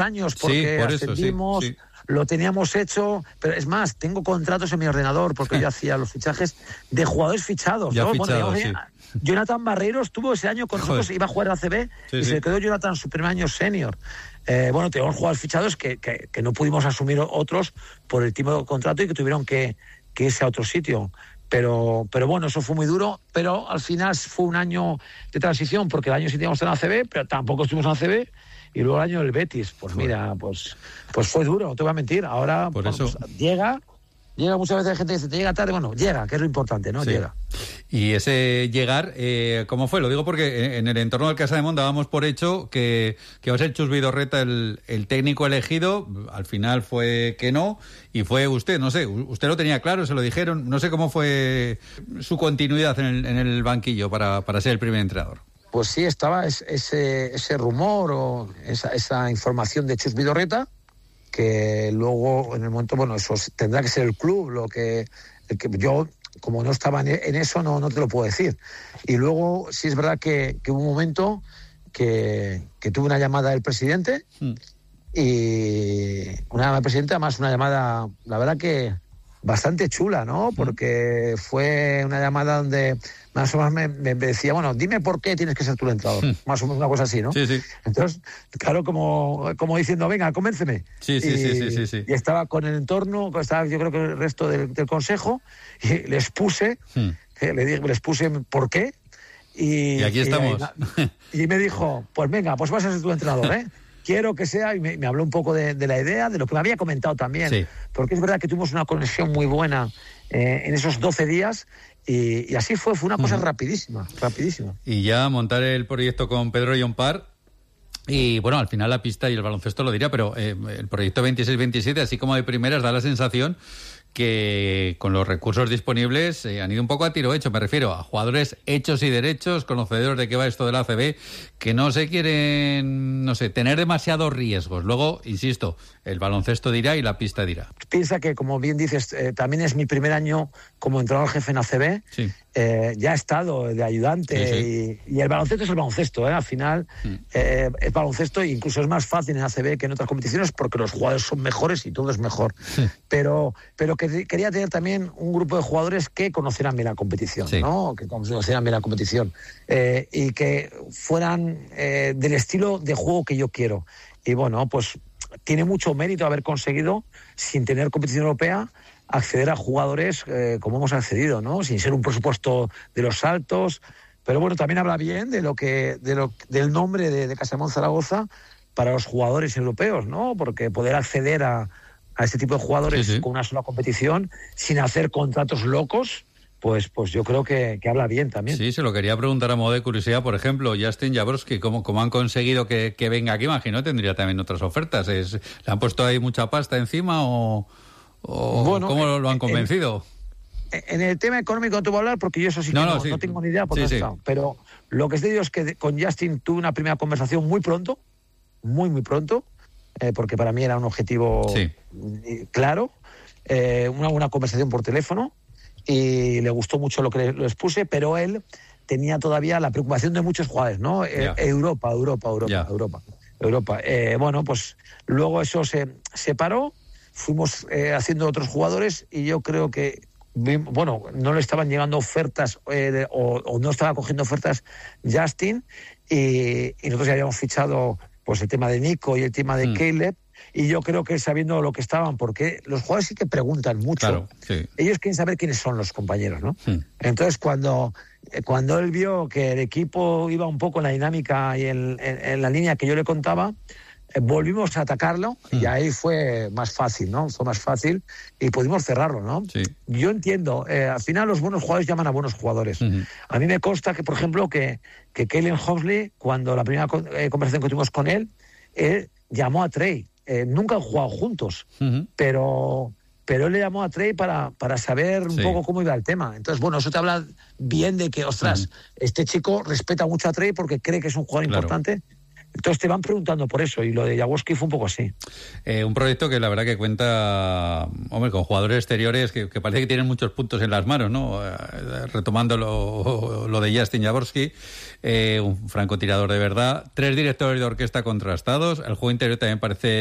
años porque por eso, ascendimos, sí. lo teníamos hecho, pero es más, tengo contratos en mi ordenador porque yo hacía los fichajes de jugadores fichados, ya ¿no? fichados, Bueno, Jonathan Barreiro estuvo ese año con nosotros, iba a jugar a ACB y se quedó Jonathan su primer año senior. Bueno, tenemos jugadores fichados que no pudimos asumir otros por el tipo de contrato y que tuvieron que irse a otro sitio. Pero bueno, eso fue muy duro, pero al final fue un año de transición, porque el año sí teníamos en ACB, pero tampoco estuvimos en ACB, y luego el año del Betis. Pues mira, pues fue duro, no te voy a mentir. Ahora por eso... pues, llega muchas veces la gente dice, te llega tarde, bueno, llega, que es lo importante, ¿no? Sí. Llega. Y ese llegar, ¿cómo fue? Lo digo porque en el entorno del Casademont dábamos por hecho que iba a ser Chus Vidorreta el técnico elegido, al final fue que no, y fue usted, no sé, usted lo tenía claro, se lo dijeron, no sé cómo fue su continuidad en el banquillo para ser el primer entrenador. Pues sí, estaba ese rumor o esa información de Chus Vidorreta, que luego en el momento, bueno, eso tendrá que ser el club, el que yo, como no estaba en eso, no te lo puedo decir. Y luego sí es verdad que hubo un momento que tuve una llamada del presidente, y una llamada del presidente, además una llamada, la verdad que bastante chula, ¿no? Porque fue una llamada donde más o menos me decía, bueno, dime por qué tienes que ser tú el entrenador. Más o menos una cosa así, ¿no? Sí. Entonces, claro, como diciendo, venga, convénceme. Sí. Y estaba con el entorno, estaba yo creo que el resto del consejo, y les puse, les puse por qué. Y aquí estamos. Y me dijo, pues venga, pues vas a ser tu entrenador, ¿eh? Quiero que sea, y me habló un poco de la idea, de lo que me había comentado también, porque es verdad que tuvimos una conexión muy buena en esos 12 días, y así fue una cosa rapidísima. Y ya montar el proyecto con Pedro Llompart, y bueno, al final la pista y el baloncesto lo diría, pero el proyecto 26-27, así como de primeras, da la sensación que con los recursos disponibles han ido un poco a tiro hecho. Me refiero a jugadores hechos y derechos, conocedores de qué va esto de la ACB, que no se quieren, tener demasiados riesgos. Luego, insisto, el baloncesto dirá y la pista dirá. Piensa que, como bien dices, también es mi primer año como entrenador jefe en ACB. Sí. Ya he estado de ayudante, y el baloncesto es el baloncesto, al final es baloncesto, e incluso es más fácil en ACB que en otras competiciones porque los jugadores son mejores y todo es mejor. Pero que quería tener también un grupo de jugadores que conocieran bien la competición, ¿no? Que conocieran bien la competición, y que fueran del estilo de juego que yo quiero. Y bueno, pues tiene mucho mérito haber conseguido, sin tener competición europea, acceder a jugadores como hemos accedido, ¿no? Sin ser un presupuesto de los altos, pero bueno, también habla bien del nombre de Casademont Zaragoza para los jugadores europeos, ¿no? Porque poder acceder a este tipo de jugadores con una sola competición, sin hacer contratos locos, pues yo creo que habla bien también. Sí, se lo quería preguntar a modo de curiosidad, por ejemplo, Justin Jaworski, ¿cómo han conseguido que venga aquí? Imagino tendría también otras ofertas. ¿Le han puesto ahí mucha pasta encima o bueno, cómo lo han convencido? En el tema económico no te voy a hablar porque yo eso no tengo ni idea porque no he estado. Pero lo que te digo es que con Justin tuve una primera conversación muy pronto, muy pronto, porque para mí era un objetivo claro, una conversación por teléfono, y le gustó mucho lo que les puse, pero él tenía todavía la preocupación de muchos jugadores, ¿no? Europa. Bueno, pues luego eso se paró, fuimos haciendo otros jugadores, y yo creo que no le estaban llegando ofertas o no estaba cogiendo ofertas Justin, y nosotros ya habíamos fichado pues el tema de Nico y el tema de Caleb, y yo creo que sabiendo lo que estaban, porque los jugadores sí que preguntan mucho, ellos quieren saber quiénes son los compañeros, ¿no? Entonces cuando él vio que el equipo iba un poco en la dinámica y en la línea que yo le contaba, volvimos a atacarlo, y ahí fue más fácil, ¿no? Fue más fácil y pudimos cerrarlo, ¿no? Yo entiendo, al final los buenos jugadores llaman a buenos jugadores. A mí me consta que, por ejemplo, que Kalen Housley, cuando la primera conversación que tuvimos con él llamó a Trey. Nunca han jugado juntos, pero él le llamó a Trey para saber un poco cómo iba el tema. Entonces, bueno, eso te habla bien de que, ostras, este chico respeta mucho a Trey porque cree que es un jugador importante. Entonces te van preguntando por eso, y lo de Jaworski fue un poco así. Un proyecto que la verdad que cuenta, hombre, con jugadores exteriores que parece que tienen muchos puntos en las manos, ¿no? Retomando lo de Justin Jaworski, un francotirador de verdad, 3 directores de orquesta contrastados, el juego interior también parece